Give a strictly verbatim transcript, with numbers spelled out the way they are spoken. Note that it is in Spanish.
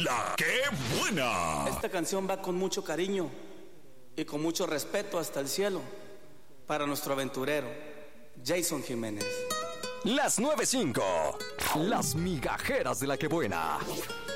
La que buena. Esta canción va con mucho cariño y con mucho respeto hasta el cielo para nuestro aventurero, Jason Jiménez. Las nueve cinco. Las migajeras de la que buena.